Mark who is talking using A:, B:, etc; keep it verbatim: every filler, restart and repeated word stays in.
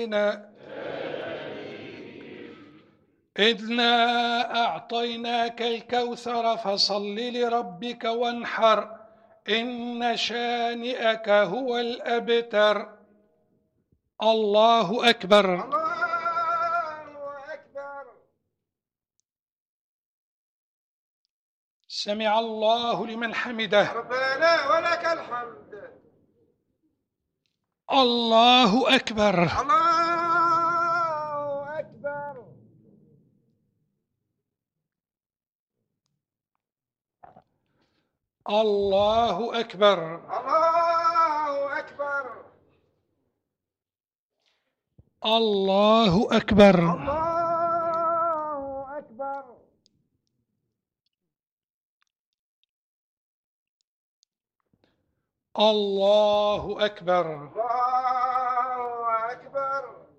A: علينا. إنا أعطيناك الكوثر فصل لربك وانحر إن شانئك هو الأبتر. الله أكبر.
B: الله أكبر.
A: سمع الله لمن حمده.
B: ربنا ولك الحمد.
A: الله أكبر.
B: الله أكبر.
A: الله أكبر.
B: الله أكبر.
A: الله أكبر.
B: الله أكبر.
A: الله أكبر.
B: الله أكبر.